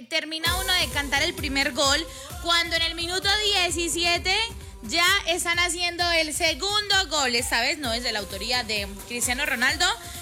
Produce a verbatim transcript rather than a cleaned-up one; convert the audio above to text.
termina uno de cantar el primer gol, cuando en el minuto diecisiete ya están haciendo el segundo gol. Esta vez no es de la autoría de Cristiano Ronaldo,